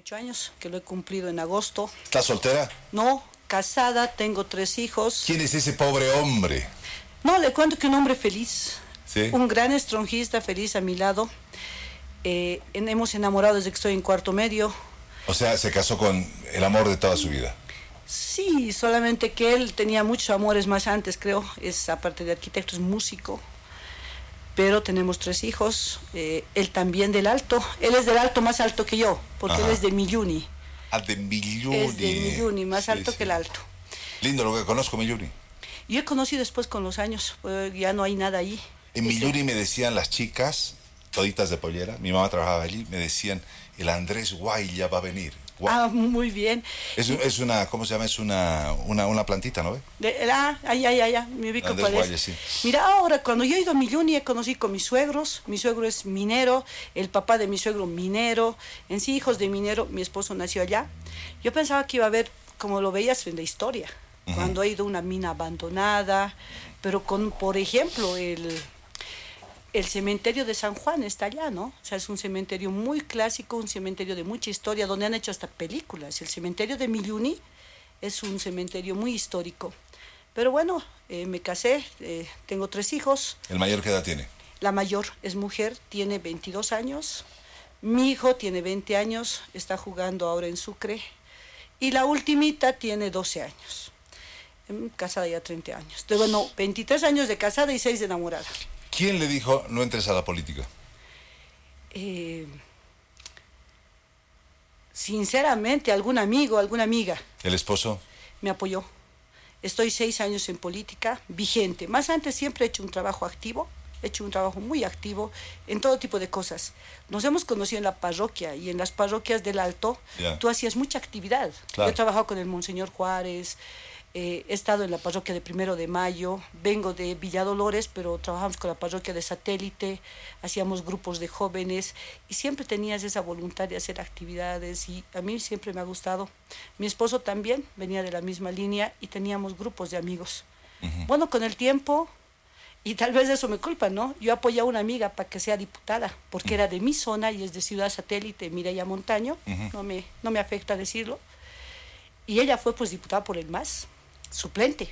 48 años, que lo he cumplido en agosto. ¿Estás soltera? No, casada, tengo 3 hijos. ¿Quién es ese pobre hombre? No, le cuento que un hombre feliz. ¿Sí? Un gran estronjista feliz a mi lado. Hemos enamorado desde que estoy en cuarto medio. O sea, se casó con el amor de toda su vida. Sí, solamente que él tenía muchos amores más antes, creo. Es, aparte de arquitecto, es músico. Pero tenemos 3 hijos. Él también del Alto. Él es del Alto, más alto que yo, porque Ajá. él es de Milluni. Ah, de Milluni. Es de Milluni, más alto que el Alto. Lindo lo que conozco, Milluni. Yo he conocido después con los años, ya no hay nada ahí. En Milluni me decían las chicas, toditas de pollera, mi mamá trabajaba allí, me decían, el Andrés Guay ya va a venir. Ah, muy bien. Es una, ¿cómo se llama? Es una plantita, ¿no ve? Ya, me ubico Andrés cuál Guay, es. sí. Mira, ahora, cuando yo he ido a Milluni, he conocido con mis suegros. Mi suegro es minero, el papá de mi suegro minero, en sí hijos de minero, mi esposo nació allá. Yo pensaba que iba a haber, como lo veías en la historia, cuando ha ido una mina abandonada, pero con, por ejemplo, el cementerio de San Juan está allá, ¿no? O sea, es un cementerio muy clásico, un cementerio de mucha historia, donde han hecho hasta películas. El cementerio de Milluni es un cementerio muy histórico. Pero bueno, me casé, tengo 3 hijos. ¿El mayor qué edad tiene? La mayor es mujer, tiene 22 años. Mi hijo tiene 20 años, está jugando ahora en Sucre. Y la ultimita tiene 12 años. Casada ya 30 años. Entonces, bueno, 23 años de casada y 6 de enamorada. ¿Quién le dijo no entres a la política? Sinceramente, algún amigo, alguna amiga ¿El esposo? me apoyó. Estoy 6 años en política, vigente. Más antes siempre he hecho un trabajo activo, he hecho un trabajo muy activo en todo tipo de cosas. Nos hemos conocido en la parroquia y en las parroquias del Alto, tú hacías mucha actividad. Claro. Yo he trabajado con el Monseñor Juárez, he estado en la parroquia de 1 de Mayo, vengo de Villa Dolores, pero trabajamos con la parroquia de Satélite, hacíamos grupos de jóvenes y siempre tenías esa voluntad de hacer actividades y a mí siempre me ha gustado. Mi esposo también venía de la misma línea y teníamos grupos de amigos. Bueno, con el tiempo, y tal vez eso me culpa, ¿no? Yo apoyé a una amiga para que sea diputada, porque era de mi zona y es de Ciudad Satélite, Mireya Montaño, no me afecta decirlo. Y ella fue pues diputada por el MAS, suplente.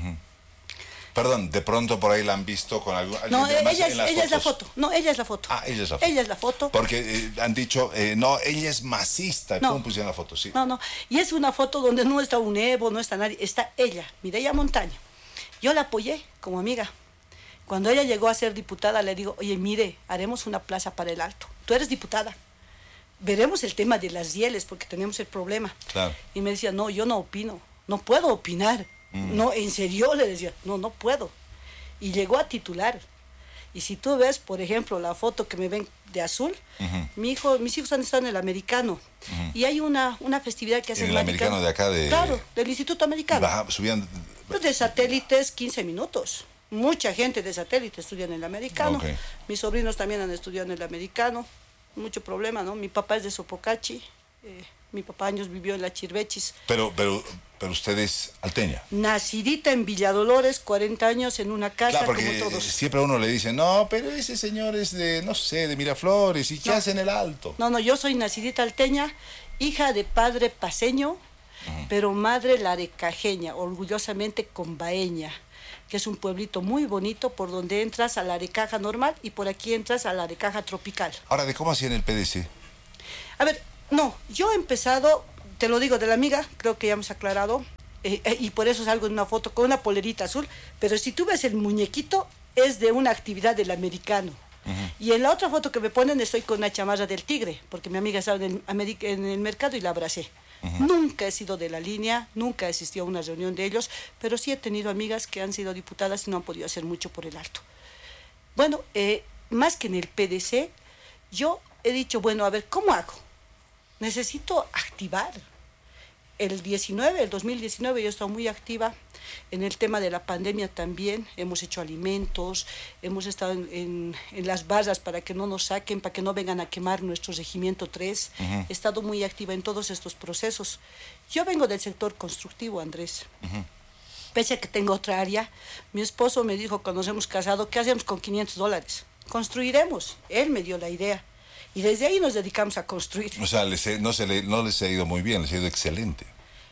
Perdón, de pronto por ahí la han visto con algo. No, ella es la foto. No, ella es la foto. Ah, ella es la foto. Ella es la foto. Porque han dicho, no, ella es masista. No. ¿Cómo pusieron la foto? Sí. No. Y es una foto donde no está un Evo, no está nadie. Está ella, Mireya Montaño. Yo la apoyé como amiga. Cuando ella llegó a ser diputada, le digo, oye, mire, haremos una plaza para el Alto. Tú eres diputada. Veremos el tema de las rieles, porque tenemos el problema. Claro. Y me decía, no, yo no opino. No puedo opinar. No, en serio, le decía, no puedo. Y llegó a titular. Y si tú ves, por ejemplo, la foto que me ven de azul, mis hijos han estado en el americano. Y hay una festividad que hacen En el americano de acá de... Claro, del Instituto Americano. Subían... Pues de Satélites, 15 minutos. Mucha gente de Satélite estudia en el americano. Okay. Mis sobrinos también han estudiado en el americano. Mucho problema, ¿no? Mi papá es de Sopocachi. Mi papá años vivió en la Chirvechis. Pero usted es alteña. Nacidita en Villa Dolores, 40 años en una casa, claro, porque como todos. siempre a uno le dice, no, pero ese señor es de, no sé, de Miraflores, ¿y qué hace en el Alto? No, yo soy nacidita alteña, hija de padre paseño, pero madre larecajeña, orgullosamente combaeña, que es un pueblito muy bonito por donde entras a la Arecaja normal y por aquí entras a la Arecaja tropical. Ahora, ¿de cómo hacían el PDC? A ver, no, yo he empezado, te lo digo de la amiga, creo que ya hemos aclarado, y por eso salgo en una foto con una polerita azul, pero si tú ves el muñequito, es de una actividad del americano. Y en la otra foto que me ponen estoy con una chamarra del Tigre, porque mi amiga estaba en el mercado y la abracé. Nunca he sido de la línea, nunca he asistido a una reunión de ellos, pero sí he tenido amigas que han sido diputadas y no han podido hacer mucho por el Alto. Bueno, más que en el PDC, yo he dicho, bueno, a ver, ¿cómo hago? Necesito activar. El 2019 yo he estado muy activa en el tema de la pandemia también. Hemos hecho alimentos, hemos estado en las barras para que no nos saquen, para que no vengan a quemar nuestro regimiento 3. He estado muy activa en todos estos procesos. Yo vengo del sector constructivo, Andrés. Pese a que tengo otra área, mi esposo me dijo cuando nos hemos casado, ¿qué hacemos con $500? Construiremos. Él me dio la idea. Y desde ahí nos dedicamos a construir. O sea, no les ha ido muy bien, les ha ido excelente.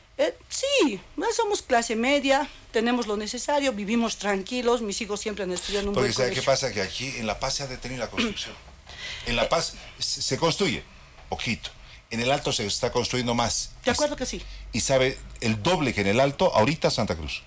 Sí, somos clase media, tenemos lo necesario, vivimos tranquilos, mis hijos siempre han estudiado en un Porque buen ¿sabe colegio. qué pasa? Que aquí en La Paz se ha detenido la construcción. En La Paz se construye, ojito. En el Alto se está construyendo más. De acuerdo que sí. Y sabe, el doble que en el Alto, ahorita Santa Cruz.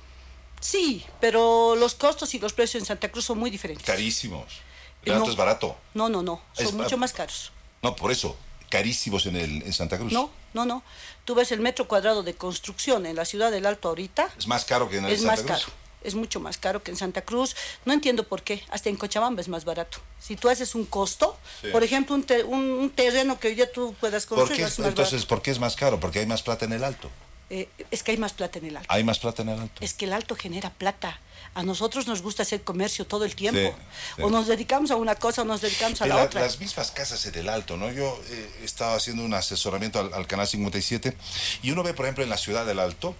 Sí, pero los costos y los precios en Santa Cruz son muy diferentes. Carísimos. El Alto No. es barato. No, son Es mucho más caros. No, por eso, carísimos en Santa Cruz. No. Tú ves el metro cuadrado de construcción en la ciudad del Alto ahorita. Es más caro que en Es Santa más Cruz. caro. Es mucho más caro que en Santa Cruz. No entiendo por qué. Hasta en Cochabamba es más barato. Si tú haces un costo, Sí. por ejemplo, un terreno que hoy día tú puedas ¿Por construir, qué, es más entonces, barato. ¿por qué es más caro? Porque hay más plata en el Alto. Es que hay más plata en el Alto. Hay más plata en el Alto. Es que el Alto genera plata. A nosotros nos gusta hacer comercio todo el tiempo. Sí. O nos dedicamos a una cosa o nos dedicamos a la otra. Las mismas casas en el Alto, ¿no? Yo estaba haciendo un asesoramiento al Canal 57 y uno ve, por ejemplo, en la ciudad del Alto,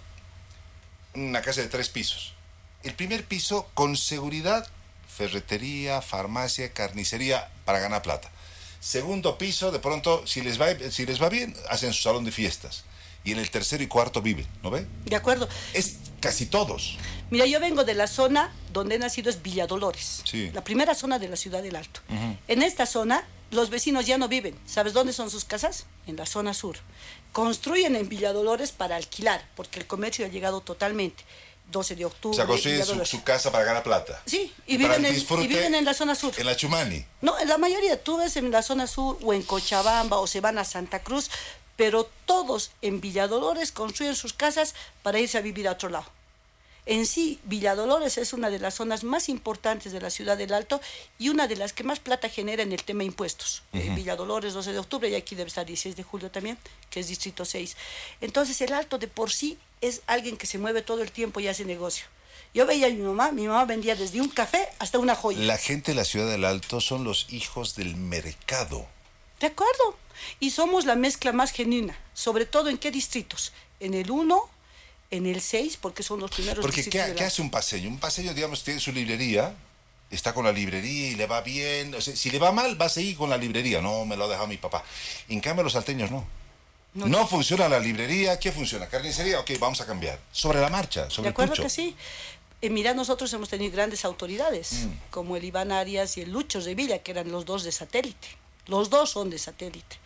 una casa de 3 pisos. El primer piso, con seguridad, ferretería, farmacia, carnicería, para ganar plata. Segundo piso, de pronto, si les va bien, hacen su salón de fiestas. Y en el tercero y cuarto viven, ¿no ve? De acuerdo. Es casi todos. Mira, yo vengo de la zona donde he nacido, es Villa Dolores. Sí. La primera zona de la ciudad del Alto. En esta zona, los vecinos ya no viven. ¿Sabes dónde son sus casas? En la zona sur. Construyen en Villa Dolores para alquilar, porque el comercio ha llegado totalmente. 12 de O octubre. sea, construyen Villa Dolores. su casa para ganar plata. Sí, y Para viven, el disfrute y viven en la zona sur. En la Chumani. No, en la mayoría, tú ves en la zona sur o en Cochabamba o se van a Santa Cruz, pero todos en Villa Dolores construyen sus casas para irse a vivir a otro lado. En sí, Villa Dolores es una de las zonas más importantes de la ciudad del Alto y una de las que más plata genera en el tema impuestos. Villa Dolores, 12 de octubre, y aquí debe estar 16 de julio también, que es Distrito 6. Entonces, el Alto de por sí es alguien que se mueve todo el tiempo y hace negocio. Yo veía a mi mamá vendía desde un café hasta una joya. La gente de la ciudad del Alto son los hijos del mercado. De acuerdo. Y somos la mezcla más genuina. Sobre todo, ¿en qué distritos? En el 1, en el 6, porque son los primeros Porque distritos. ¿qué hace un paseño? Un paseño, digamos, tiene su librería, está con la librería y le va bien. O sea, si le va mal, va a seguir con la librería. No, me lo ha dejado mi papá. En cambio, los salteños no. No funciona la librería. ¿Qué funciona? Carnicería. Ok, vamos a cambiar. Sobre la marcha, sobre De acuerdo el pucho. que sí. Mira, nosotros hemos tenido grandes autoridades, como el Iván Arias y el Lucho Revilla, que eran los dos de satélite. Los dos son de satélite.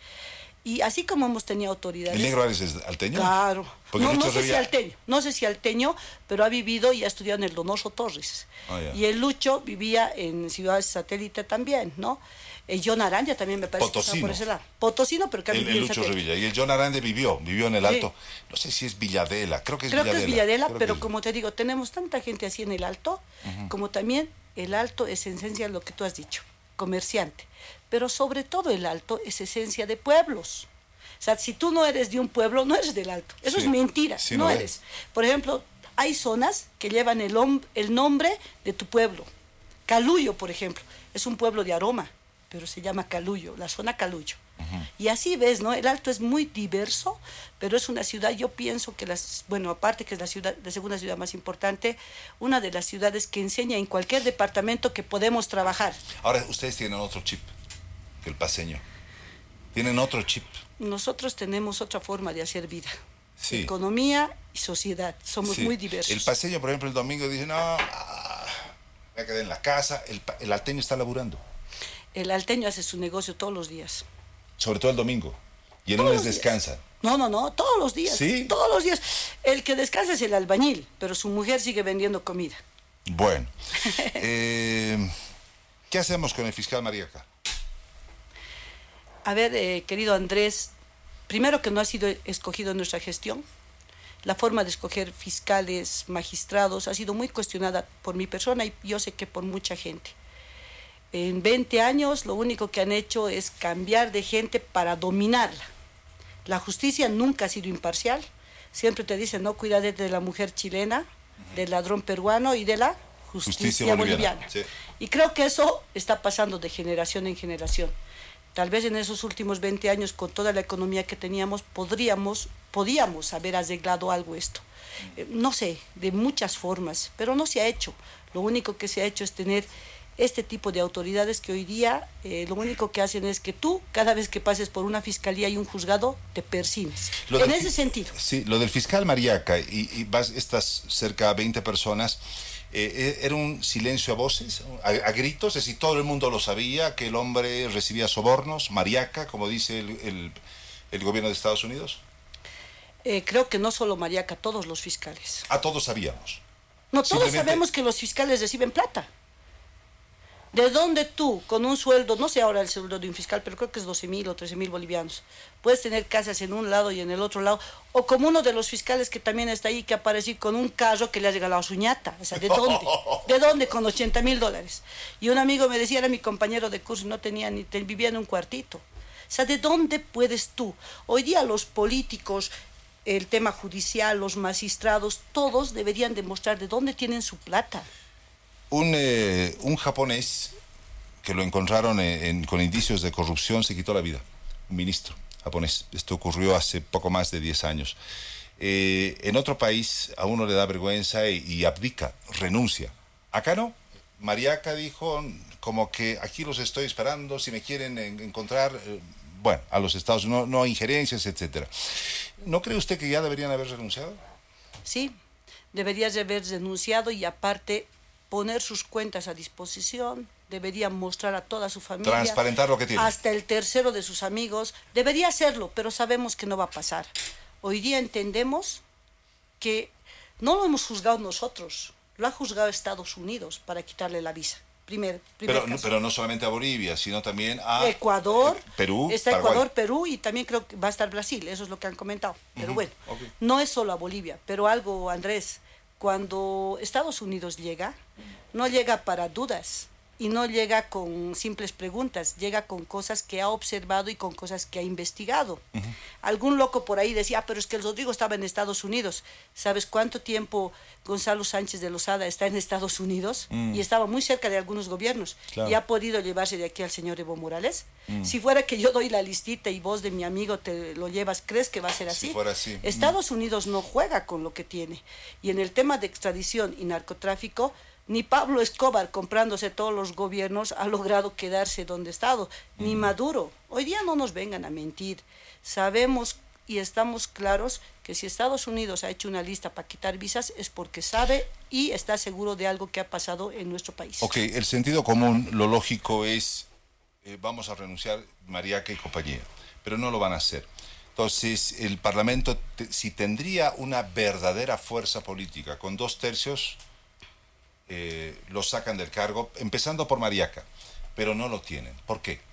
Y así como hemos tenido autoridades... ¿El negro Ares es alteño? Claro. Porque No Lucho sé si Revilla- alteño, pero ha vivido y ha estudiado en el Donoso Torres. Ya. Y el Lucho vivía en ciudades satélite también, ¿no? John Aranya también me parece que Potosino. está por ese lado. Potosino, pero que ha El vivido en Lucho satélite. Revilla. Y el John Arande vivió en el Sí. Alto. No sé si es Villadela, creo que es Creo Villadela. que es Villadela, Creo pero que es- como te digo, tenemos tanta gente así en el Alto, como también el Alto es esencia de lo que tú has dicho, comerciante. Pero sobre todo el Alto es esencia de pueblos. O sea, si tú no eres de un pueblo, no eres del Alto. Eso Sí. es mentira, Sí, no no eres. Por ejemplo, hay zonas que llevan el nombre de tu pueblo. Caluyo, por ejemplo, es un pueblo de aroma, pero se llama Caluyo, la zona Caluyo. Y así ves, ¿no? El Alto es muy diverso, pero es una ciudad, yo pienso que aparte que es la segunda ciudad más importante, una de las ciudades que enseña en cualquier departamento que podemos trabajar. Ahora, ustedes tienen otro chip que el paseño. Tienen otro chip. Nosotros tenemos otra forma de hacer vida. Sí. Economía y sociedad. Somos Sí. muy diversos. El paseño, por ejemplo, el domingo dice, no, me quedé en la casa. El alteño está laburando. El alteño hace su negocio todos los días. Sobre todo el domingo. Y el Todos lunes los días. descansa. No, todos los días. ¿Sí? Todos los días. El que descansa es el albañil, pero su mujer sigue vendiendo comida. Bueno. ¿Qué hacemos con el fiscal Mariaca? A ver, querido Andrés, primero que no ha sido escogido en nuestra gestión. La forma de escoger fiscales, magistrados, ha sido muy cuestionada por mi persona y yo sé que por mucha gente. En 20 años lo único que han hecho es cambiar de gente para dominarla. La justicia nunca ha sido imparcial. Siempre te dicen, no, cuídate de la mujer chilena, del ladrón peruano y de la justicia boliviana. Sí. Y creo que eso está pasando de generación en generación. Tal vez en esos últimos 20 años, con toda la economía que teníamos, podíamos haber arreglado algo esto. No sé, de muchas formas, pero no se ha hecho. Lo único que se ha hecho es tener este tipo de autoridades que hoy día lo único que hacen es que tú, cada vez que pases por una fiscalía y un juzgado, te persines. En ese sentido. Sí, lo del fiscal Mariaca y estas cerca de 20 personas, ¿era un silencio a voces, a gritos? Es decir, todo el mundo lo sabía, que el hombre recibía sobornos, Mariaca, como dice el gobierno de Estados Unidos. Creo que no solo Mariaca, todos los fiscales. A todos sabíamos. No, todos sabemos que los fiscales reciben plata. ¿De dónde tú, con un sueldo, no sé ahora el sueldo de un fiscal, pero creo que es 12.000 o 13.000 bolivianos, puedes tener casas en un lado y en el otro lado? O como uno de los fiscales que también está ahí, que apareció con un carro que le ha regalado a su ñata. O sea, ¿de dónde? ¿De dónde con $80.000? Y un amigo me decía, era mi compañero de curso, y no tenía vivía en un cuartito. O sea, ¿de dónde puedes tú? Hoy día los políticos, el tema judicial, los magistrados, todos deberían demostrar de dónde tienen su plata. Un japonés que lo encontraron con indicios de corrupción se quitó la vida, un ministro japonés. Esto ocurrió hace poco más de 10 años. En otro país a uno le da vergüenza y abdica, renuncia. Acá no. Mariaca dijo como que aquí los estoy esperando, si me quieren encontrar, bueno, a los Estados Unidos, no injerencias, etcétera. ¿No cree usted que ya deberían haber renunciado? Sí, deberías haber renunciado y aparte poner sus cuentas a disposición, debería mostrar a toda su familia, transparentar lo que tiene, hasta el tercero de sus amigos, debería hacerlo, pero sabemos que no va a pasar. Hoy día entendemos que no lo hemos juzgado nosotros, lo ha juzgado Estados Unidos para quitarle la visa. Pero no solamente a Bolivia, sino también a Ecuador, Perú, está Paraguay. Ecuador, Perú y también creo que va a estar Brasil, eso es lo que han comentado. Pero bueno, no es solo a Bolivia, pero algo, Andrés, cuando Estados Unidos llega, no llega para dudas y no llega con simples preguntas, llega con cosas que ha observado y con cosas que ha investigado. Algún loco por ahí decía, pero es que el Rodrigo estaba en Estados Unidos. ¿Sabes cuánto tiempo Gonzalo Sánchez de Lozada está en Estados Unidos? Y estaba muy cerca de algunos gobiernos. Claro. Y ha podido llevarse de aquí al señor Evo Morales. Si fuera que yo doy la listita y vos de mi amigo te lo llevas, ¿crees que va a ser así? Si fuera así. Estados Unidos no juega con lo que tiene. Y en el tema de extradición y narcotráfico, ni Pablo Escobar, comprándose todos los gobiernos, ha logrado quedarse donde ha estado, ni Maduro. Hoy día no nos vengan a mentir. Sabemos y estamos claros que si Estados Unidos ha hecho una lista para quitar visas es porque sabe y está seguro de algo que ha pasado en nuestro país. Ok, el sentido común, lo lógico es, vamos a renunciar Mariaca y compañía, pero no lo van a hacer. Entonces, el Parlamento, si tendría una verdadera fuerza política con 2/3, lo sacan del cargo, empezando por Mariaca, pero no lo tienen. ¿Por qué?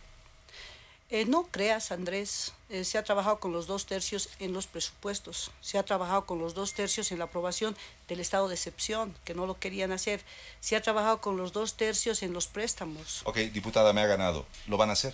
No creas, Andrés, se ha trabajado con los 2/3 en los presupuestos, se ha trabajado con los 2/3 en la aprobación del estado de excepción, que no lo querían hacer, se ha trabajado con los 2/3 en los préstamos. Ok, diputada, me ha ganado. ¿Lo van a hacer?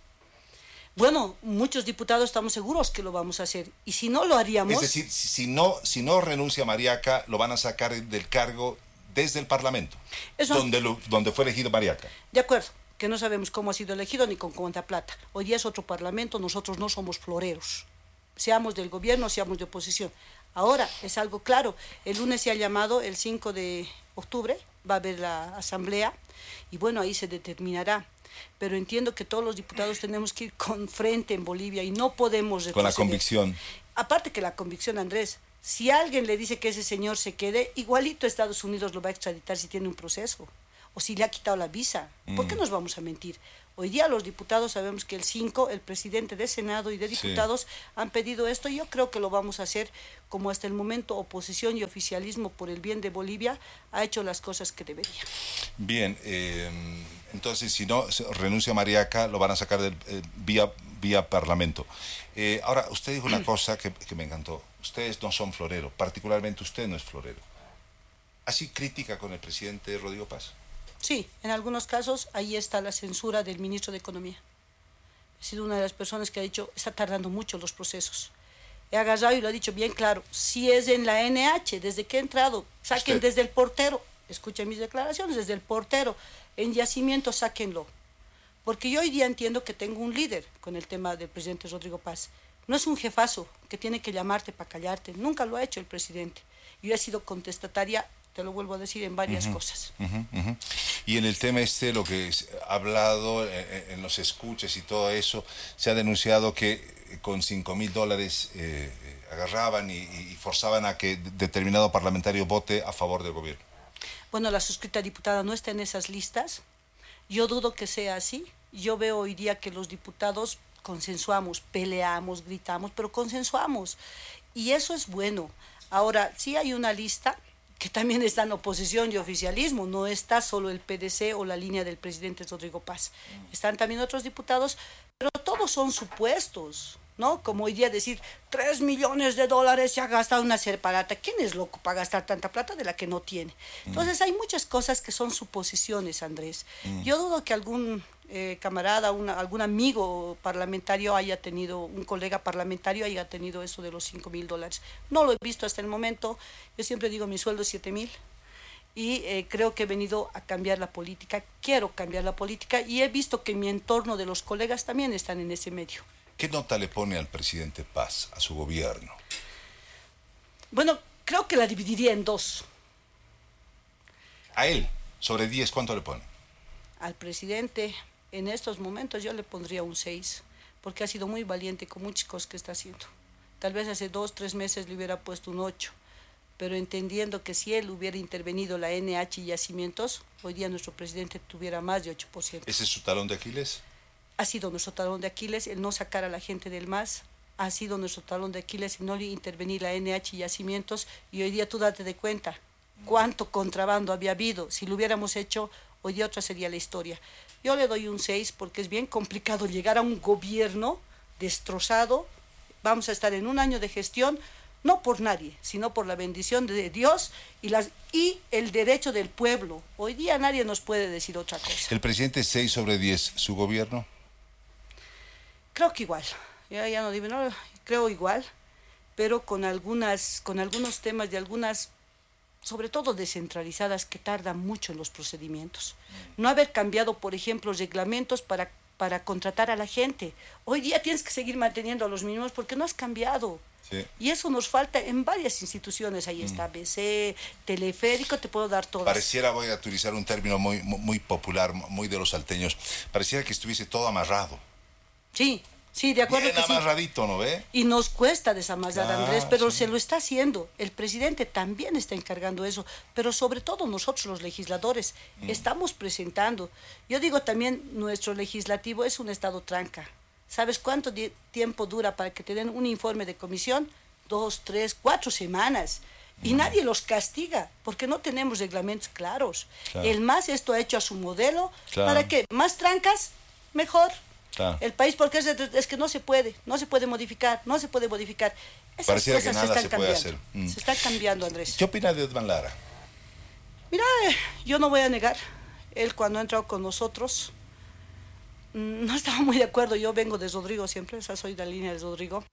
Bueno, muchos diputados estamos seguros que lo vamos a hacer, y si no lo haríamos... Es decir, si no renuncia Mariaca, lo van a sacar del cargo desde el Parlamento, donde fue elegido Mariaca. De acuerdo, que no sabemos cómo ha sido elegido ni con cuánta plata. Hoy día es otro Parlamento, nosotros no somos floreros, seamos del gobierno, seamos de oposición. Ahora es algo claro, el lunes se ha llamado, el 5 de octubre, va a haber la asamblea, y bueno, ahí se determinará. Pero entiendo que todos los diputados tenemos que ir con frente en Bolivia y no podemos retroceder. Con la convicción. Aparte que la convicción, Andrés, si alguien le dice que ese señor se quede, igualito Estados Unidos lo va a extraditar si tiene un proceso, o si le ha quitado la visa. ¿Por qué nos vamos a mentir? Hoy día los diputados sabemos que el 5, el presidente de Senado y de diputados han pedido esto, y yo creo que lo vamos a hacer como hasta el momento oposición y oficialismo por el bien de Bolivia ha hecho las cosas que debería. Bien, entonces si no renuncia Mariaca, lo van a sacar vía Parlamento. Ahora, usted dijo una cosa que me encantó. Ustedes no son floreros, particularmente usted no es florero. ¿Así crítica con el presidente Rodrigo Paz? Sí, en algunos casos ahí está la censura del ministro de Economía. He sido una de las personas que ha dicho, está tardando mucho los procesos. He agarrado y lo ha dicho bien claro, si es en la NH, desde que he entrado, saquen desde el portero, escuchen mis declaraciones, desde el portero, en yacimiento sáquenlo. Porque yo hoy día entiendo que tengo un líder con el tema del presidente Rodrigo Paz. No es un jefazo que tiene que llamarte para callarte, nunca lo ha hecho el presidente. Yo he sido contestataria te lo vuelvo a decir, en varias cosas. Y en el tema lo que ha hablado en los escuches y todo eso, se ha denunciado que con $5,000 agarraban y forzaban a que determinado parlamentario vote a favor del gobierno. Bueno, la suscrita diputada no está en esas listas. Yo dudo que sea así. Yo veo hoy día que los diputados consensuamos, peleamos, gritamos, pero consensuamos. Y eso es bueno. Ahora, sí hay una lista que también está en oposición y oficialismo. No está solo el PDC o la línea del presidente Rodrigo Paz. Están también otros diputados, pero todos son supuestos, ¿no? Como hoy día decir, $3 millones se ha gastado una separata. ¿Quién es loco para gastar tanta plata de la que no tiene? Entonces hay muchas cosas que son suposiciones, Andrés. Yo dudo que algún camarada, algún amigo parlamentario haya tenido, un colega parlamentario haya tenido eso de los $5,000. No lo he visto hasta el momento. Yo siempre digo, mi sueldo es 7,000. Y creo que he venido a cambiar la política, quiero cambiar la política y he visto que mi entorno de los colegas también están en ese medio. ¿Qué nota le pone al presidente Paz, a su gobierno? Bueno, creo que la dividiría en dos. A él, sobre 10, ¿cuánto le pone? Al presidente, en estos momentos yo le pondría un 6, porque ha sido muy valiente con muchas cosas que está haciendo. Tal vez hace 2, 3 meses le hubiera puesto un 8, pero entendiendo que si él hubiera intervenido la NH y Yacimientos, hoy día nuestro presidente tuviera más de 8%. ¿Ese es su talón de Aquiles? Ha sido nuestro talón de Aquiles el no sacar a la gente del MAS, ha sido nuestro talón de Aquiles el no intervenir la NH y Yacimientos, y hoy día tú date de cuenta cuánto contrabando había habido. Si lo hubiéramos hecho, hoy día otra sería la historia. Yo le doy un 6 porque es bien complicado llegar a un gobierno destrozado. Vamos a estar en un año de gestión, no por nadie, sino por la bendición de Dios y el derecho del pueblo. Hoy día nadie nos puede decir otra cosa. ¿El presidente 6 sobre 10, su gobierno? Creo que igual, ya no digo, no, creo igual, pero con algunos temas de algunas, sobre todo descentralizadas, que tardan mucho en los procedimientos. No haber cambiado, por ejemplo, reglamentos para contratar a la gente. Hoy día tienes que seguir manteniendo a los mínimos porque no has cambiado. Sí. Y eso nos falta en varias instituciones. Ahí está BC, Teleférico, te puedo dar todas. Pareciera, voy a utilizar un término muy popular, muy de los salteños, pareciera que estuviese todo amarrado. Sí, de acuerdo. Bien que amarradito, sí. ¿No ve? Y nos cuesta desamarrar, Andrés, pero sí, se lo está haciendo. El presidente también está encargando eso, pero sobre todo nosotros los legisladores estamos presentando. Yo digo también, nuestro legislativo es un estado tranca. ¿Sabes cuánto tiempo dura para que te den un informe de comisión? 2, 3, 4 semanas. Y nadie los castiga, porque no tenemos reglamentos claros. Claro. El MAS esto ha hecho a su modelo, claro. ¿Para qué? Más trancas, mejor. Claro. El país, porque es que no se puede modificar. Esas Pareciera cosas que nada se puede hacer. Se está cambiando, Andrés. ¿Qué opina de Edman Lara? Mira, yo no voy a negar, él cuando ha entrado con nosotros, no estaba muy de acuerdo. Yo vengo de Rodrigo siempre, soy de la línea de Rodrigo.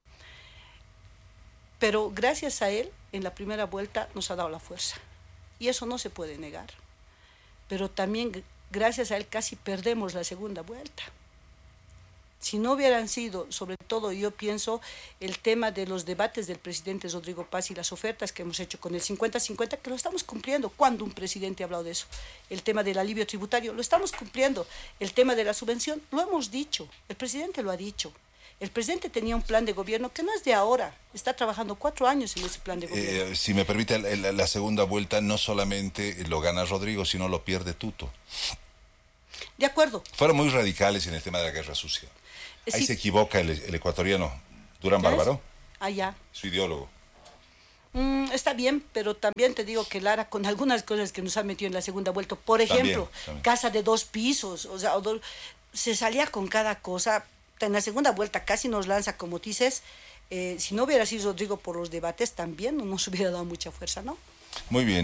Pero gracias a él, en la primera vuelta nos ha dado la fuerza. Y eso no se puede negar. Pero también gracias a él casi perdemos la segunda vuelta. Si no hubieran sido, sobre todo yo pienso, el tema de los debates del presidente Rodrigo Paz y las ofertas que hemos hecho con el 50-50, que lo estamos cumpliendo. ¿Cuándo un presidente ha hablado de eso? El tema del alivio tributario, lo estamos cumpliendo. El tema de la subvención, lo hemos dicho. El presidente lo ha dicho. El presidente tenía un plan de gobierno que no es de ahora. Está trabajando 4 años en ese plan de gobierno. Si me permite, la segunda vuelta no solamente lo gana Rodrigo, sino lo pierde Tuto. De acuerdo. Fueron muy radicales en el tema de la guerra sucia. Ahí sí. Se equivoca el ecuatoriano Durán Bárbaro. Ya. Su ideólogo. Está bien, pero también te digo que Lara, con algunas cosas que nos ha metido en la segunda vuelta, por ejemplo, también. Casa de 2 pisos, o sea, se salía con cada cosa. En la segunda vuelta casi nos lanza, como dices. Si no hubiera sido Rodrigo por los debates, también no nos hubiera dado mucha fuerza, ¿no? Muy bien.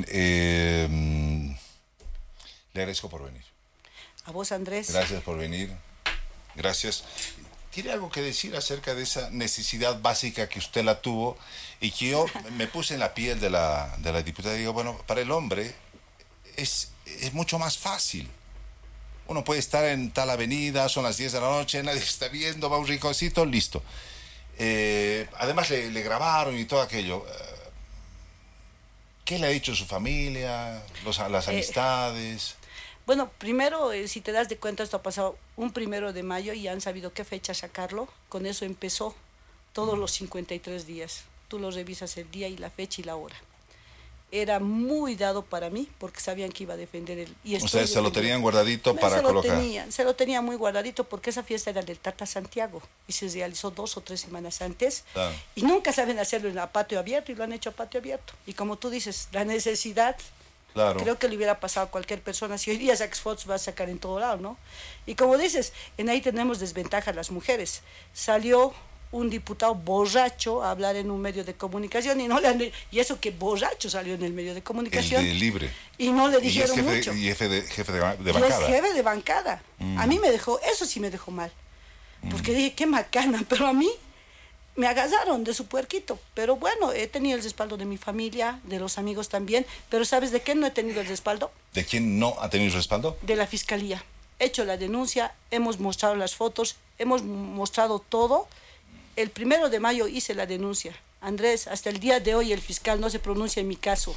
Le agradezco por venir. A vos, Andrés. Gracias por venir. Gracias. ¿Tiene algo que decir acerca de esa necesidad básica que usted la tuvo y que yo me puse en la piel de la diputada y digo, bueno, para el hombre es mucho más fácil? Uno puede estar en tal avenida, son las 10 de la noche, nadie está viendo, va un rinconcito, listo. Además le grabaron y todo aquello. ¿Qué le ha dicho su familia, las amistades? Bueno, primero, si te das de cuenta, esto ha pasado un 1 de mayo y han sabido qué fecha sacarlo. Con eso empezó todos los 53 días. Tú lo revisas el día y la fecha y la hora. Era muy dado para mí porque sabían que iba a defender el... O sea, se lo tenían guardadito para colocar. Se lo tenía muy guardadito porque esa fiesta era del Tata Santiago y se realizó 2 o 3 semanas antes. Ah. Y nunca saben hacerlo en patio abierto y lo han hecho a patio abierto. Y como tú dices, la necesidad... Claro. Creo que le hubiera pasado a cualquier persona. Si hoy día sacas fotos, vas a sacar en todo lado, ¿no? Y como dices, en ahí tenemos desventaja las mujeres. Salió un diputado borracho a hablar en un medio de comunicación y eso que borracho salió en el medio de comunicación. El de Libre. Y no le dijeron mucho. Y jefe de bancada. Y es jefe de bancada. A mí eso sí me dejó mal. Porque dije, qué macana, pero a mí me agarraron de su puerquito. Pero bueno, he tenido el respaldo de mi familia, de los amigos también. Pero ¿sabes de qué no he tenido el respaldo? ¿De quién no ha tenido el respaldo? De la fiscalía. He hecho la denuncia, hemos mostrado las fotos, hemos mostrado todo. El 1 de mayo hice la denuncia. Andrés, hasta el día de hoy el fiscal no se pronuncia en mi caso.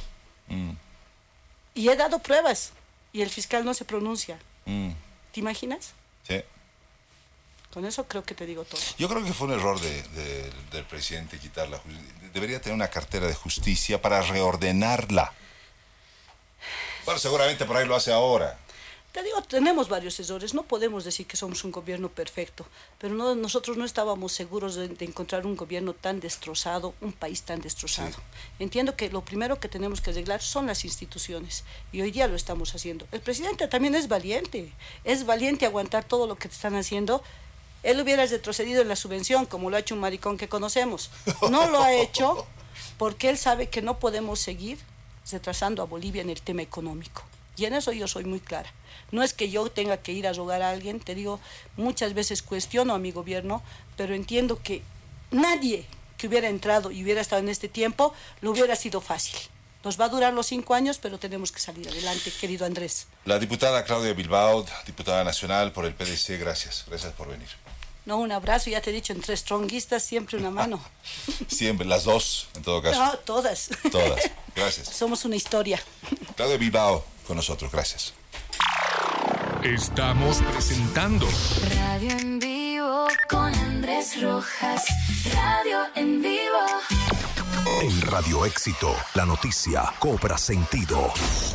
Y he dado pruebas y el fiscal no se pronuncia. ¿Te imaginas? Sí. Con eso creo que te digo todo. Yo creo que fue un error del presidente quitar la justicia. Debería tener una cartera de justicia para reordenarla. Bueno, seguramente por ahí lo hace ahora. Te digo, tenemos varios errores, no podemos decir que somos un gobierno perfecto, pero nosotros no estábamos seguros de encontrar un gobierno tan destrozado, un país tan destrozado. Sí. Entiendo que lo primero que tenemos que arreglar son las instituciones, y hoy día lo estamos haciendo. El presidente también es valiente aguantar todo lo que te están haciendo. Él hubiera retrocedido en la subvención, como lo ha hecho un maricón que conocemos. No lo ha hecho porque él sabe que no podemos seguir retrasando a Bolivia en el tema económico. Y en eso yo soy muy clara. No es que yo tenga que ir a rogar a alguien, te digo, muchas veces cuestiono a mi gobierno, pero entiendo que nadie que hubiera entrado y hubiera estado en este tiempo, lo hubiera sido fácil. Nos va a durar los 5 años, pero tenemos que salir adelante, querido Andrés. La diputada Claudia Bilbao, diputada nacional por el PDC, gracias por venir. No, un abrazo, ya te he dicho, entre stronguistas siempre una mano. Siempre, las dos, en todo caso. No, todas. Todas, gracias. Somos una historia. Claudia Bilbao con nosotros, gracias. Estamos presentando Radio en Vivo con Andrés Rojas. Radio en Vivo. En Radio Éxito, la noticia cobra sentido.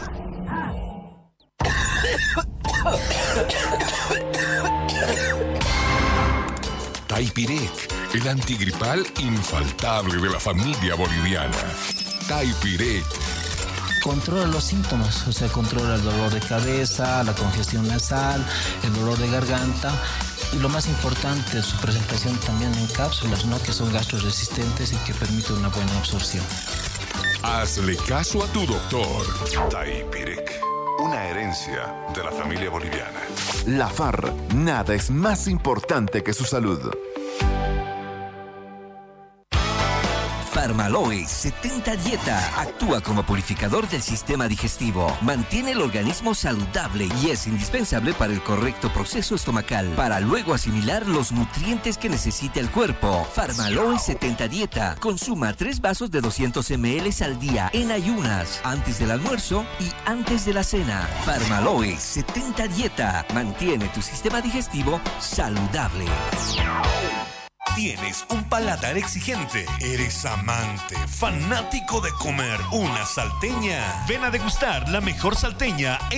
Taipirec, el antigripal infaltable de la familia boliviana. Taipirec. Controla los síntomas, o sea, controla el dolor de cabeza, la congestión nasal, el dolor de garganta y lo más importante, su presentación también en cápsulas, ¿no? Que son gastroresistentes y que permiten una buena absorción. Hazle caso a tu doctor. Taipirec, una herencia de la familia boliviana. La FARC, nada es más importante que su salud. Farmaloe 70 Dieta actúa como purificador del sistema digestivo, mantiene el organismo saludable y es indispensable para el correcto proceso estomacal, para luego asimilar los nutrientes que necesita el cuerpo. Farmaloe 70 Dieta, consuma 3 vasos de 200 ml al día en ayunas, antes del almuerzo y antes de la cena. Farmaloe 70 Dieta, mantiene tu sistema digestivo saludable. Tienes un paladar exigente. Eres amante, fanático de comer una salteña. Ven a degustar la mejor salteña